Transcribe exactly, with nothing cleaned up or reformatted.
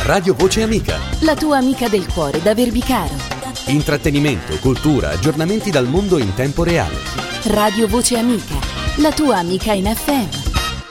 Radio Voce Amica, la tua amica del cuore da Verbicaro. Intrattenimento, cultura, aggiornamenti dal mondo in tempo reale. Radio Voce Amica, la tua amica in F M.